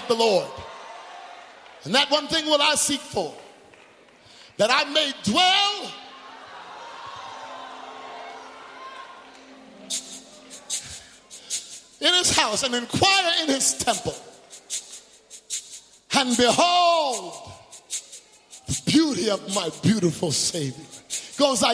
the Lord. And that one thing will I seek for, that I may dwell in his house and inquire in his temple, and behold the beauty of my beautiful Savior. Goes like